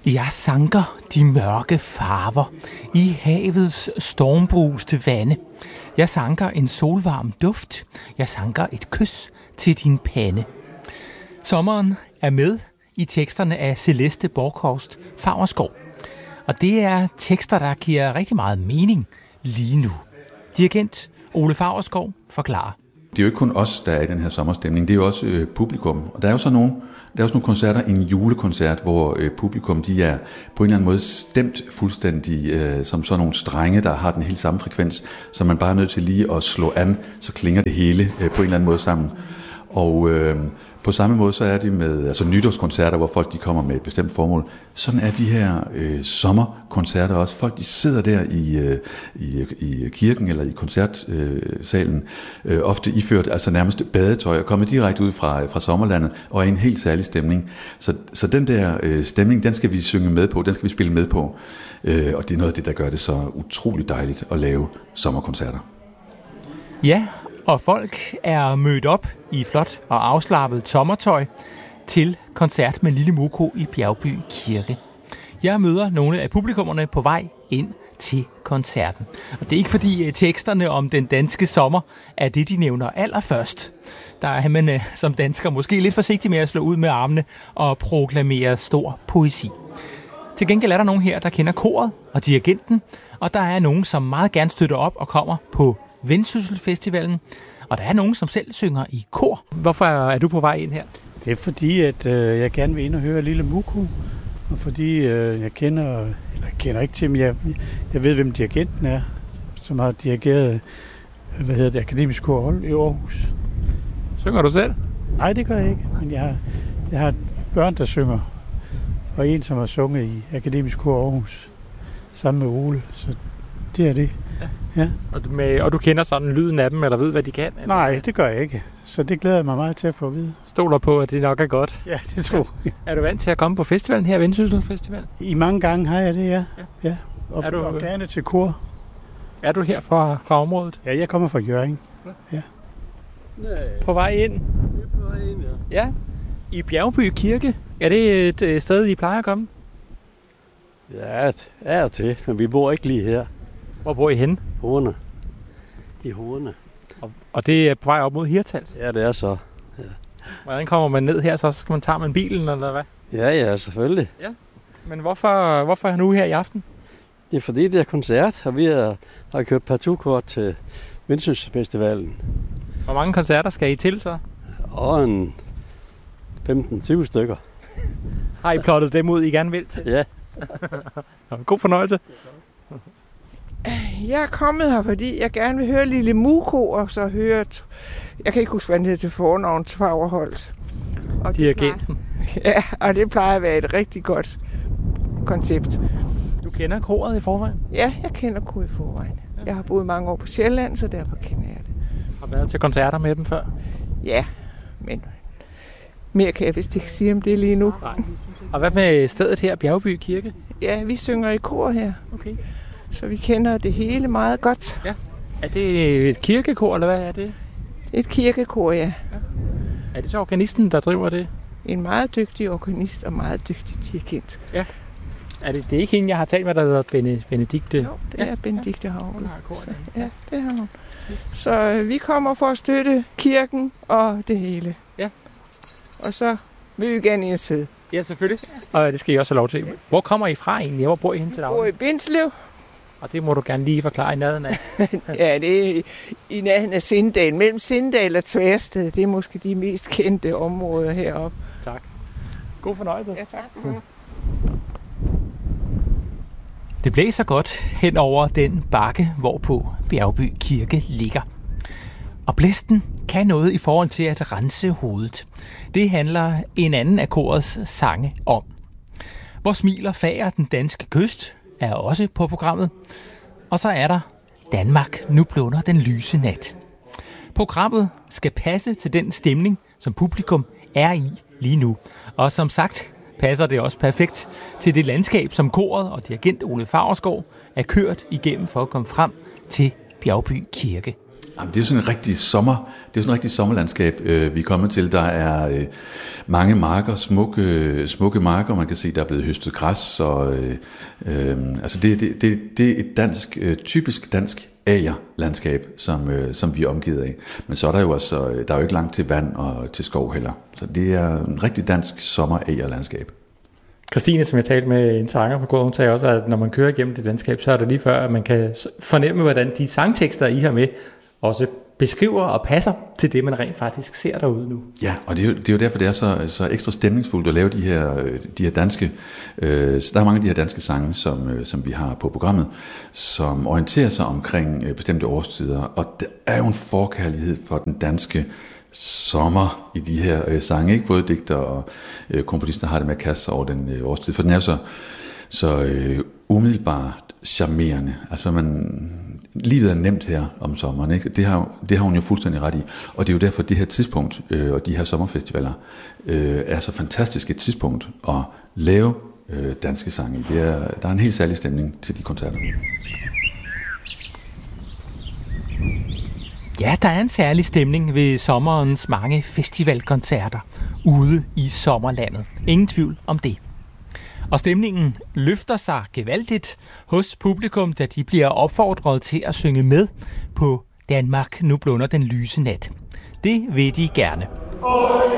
Jeg sanker de mørke farver i havets stormbruste vande. Jeg sanker en solvarm duft. Jeg sanker et kys til din pande. Sommeren er med i teksterne af Celeste Borchhorst Faurschou. Og det er tekster, der giver rigtig meget mening lige nu. Dirigent Ole Faurschou forklarer. Det er jo ikke kun os, der er i den her sommerstemning. Det er jo også publikum. Og der er jo så nogle koncerter, en julekoncert, hvor publikum de er på en eller anden måde stemt fuldstændig som sådan nogle strenge, der har den helt samme frekvens, så man bare er nødt til lige at slå an, så klinger det hele på en eller anden måde sammen. Og på samme måde så er det med nytårskoncerter, hvor folk de kommer med et bestemt formål. Sådan er de her sommerkoncerter også. Folk de sidder der i kirken eller i koncertsalen, ofte iført nærmest badetøj og kommer direkte ud fra sommerlandet og er i en helt særlig stemning. Så den der stemning, den skal vi synge med på, den skal vi spille med på. Og det er noget af det, der gør det så utroligt dejligt at lave sommerkoncerter. Ja, og folk er mødt op i flot og afslappet sommertøj til koncert med Lille Muko i Bjergby Kirke. Jeg møder nogle af publikummerne på vej ind til koncerten. Og det er ikke fordi teksterne om den danske sommer er det, de nævner allerførst. Der er man som dansker måske lidt forsigtig med at slå ud med armene og proklamere stor poesi. Til gengæld er der nogen her, der kender koret og dirigenten, og der er nogen, som meget gerne støtter op og kommer på Vendsyssel Festivalen, og der er nogen, som selv synger i kor. Hvorfor er du på vej ind her? Det er fordi, at jeg gerne vil ind og høre Lille Muko, og fordi jeg kender ikke til, men jeg ved, hvem dirigenten er, som har dirigeret, Akademisk Kor i Aarhus. Synger du selv? Nej, det gør jeg ikke, men jeg har børn, der synger, og en, som har sunget i Akademisk Kor Aarhus, sammen med Ole, så det er det. Ja. Og du kender sådan lyden af dem, eller ved, hvad de kan? Eller? Nej, det gør jeg ikke. Så det glæder jeg mig meget til at få at vide. Stoler på, at det nok er godt? Ja, det tror jeg. Er du vant til at komme på festivalen her, Vendsyssel Festival? I mange gange har jeg det, ja. Og gerne til kor. Er du her fra området? Ja, jeg kommer fra Hjørring. Ja. På vej ind? På vej ind, ja. Ja. I Bjergby Kirke? Er det et sted, I plejer at komme? Ja, er til, men vi bor ikke lige her. Hvor bor I henne? Horne. I Horne. Og det er på vej op mod Hirtals? Ja, det er så. Ja. Hvordan kommer man ned her, så skal man tage med bilen, eller hvad? Ja, selvfølgelig. Ja. Men hvorfor er nu her i aften? Det er fordi, det er koncert, og vi har købt partout-kort til Vendsyssel Festivalen. Hvor mange koncerter skal I til så? Og en 15-20 stykker. Har I plottet dem ud, I gerne vil til? Ja. God fornøjelse. Jeg er kommet her, fordi jeg gerne vil høre Lille Muko, og så høre, jeg kan ikke huske, hvad den hedder til fornavn, Faurholt. Dirigenten. Ja, og det plejer at være et rigtig godt koncept. Du kender koret i forvejen? Ja, jeg kender koret i forvejen. Ja. Jeg har boet mange år på Sjælland, så derfor kender jeg det. Har været til koncerter med dem før? Ja, men mere kan jeg vist ikke sige om det lige nu. Nej. Og hvad med stedet her, Bjergby Kirke? Ja, vi synger i kor her. Okay. Så vi kender det hele meget godt. Ja. Er det et kirkekor, eller hvad er det? Et kirkekor, ja. Er det så organisten, der driver det? En meget dygtig organist og meget dygtig dirigent. Ja. Det er ikke hende, jeg har talt med, der hedder Benedikte? Jo, det er Benedikte Hauge. Ja, det har hun. Yes. Så vi kommer for at støtte kirken og det hele. Ja. Og så vil vi gerne ind og sidde. Ja, selvfølgelig. Og det skal I også have lov til. Hvor kommer I fra egentlig? Hvor bor I hen til daglig? Vi bor i Bindslev. Og det må du gerne lige forklare i nærheden af. Ja, det er i nærheden af Sindal. Mellem Sindal og Tværsted. Det er måske de mest kendte områder heroppe. Tak. God fornøjelse. Ja, tak. Det blæser godt hen over den bakke, hvorpå Bjergby Kirke ligger. Og blæsten kan noget i forhold til at rense hovedet. Det handler en anden af korets sange om. Hvor smiler fager den danske kyst er også på programmet. Og så er der Danmark, nu blunder den lyse nat. Programmet skal passe til den stemning, som publikum er i lige nu. Og som sagt passer det også perfekt til det landskab, som koret og dirigent Ole Faurschou er kørt igennem for at komme frem til Bjergby Kirke. Jamen, det er jo sådan en rigtig sommerlandskab, vi er kommet til. Der er mange marker, smukke marker, man kan se, der er blevet høstet græs. Og, altså det er et typisk dansk agerlandskab, som vi er omgivet af. Men så er der jo der er jo ikke langt til vand og til skov heller. Så det er en rigtig dansk sommer-agerlandskab. Christine, som jeg talte med en sanger på gården, hun sagde også, at når man kører igennem det landskab, så er det lige før, at man kan fornemme, hvordan de sangtekster, I har med, også beskriver og passer til det, man rent faktisk ser derude nu. Ja, og det er jo derfor, det er så ekstra stemningsfuldt at lave de her danske, der er mange af de her danske sange, som vi har på programmet, som orienterer sig omkring bestemte årstider, og der er jo en forkærlighed for den danske sommer i de her sange, ikke? Både digter og komponister har det med at kaste sig over den årstid, for den er jo så umiddelbart charmerende. Altså livet er nemt her om sommeren, ikke? Det har hun jo fuldstændig ret i, og det er jo derfor, det her tidspunkt og de her sommerfestivaler er så fantastisk et tidspunkt at lave danske sange. Der er en helt særlig stemning til de koncerter. Ja, der er en særlig stemning ved sommerens mange festivalkoncerter ude i sommerlandet. Ingen tvivl om det. Og stemningen løfter sig gevaldigt hos publikum, da de bliver opfordret til at synge med på Danmark, nu blunder den lyse nat. Det vil de gerne.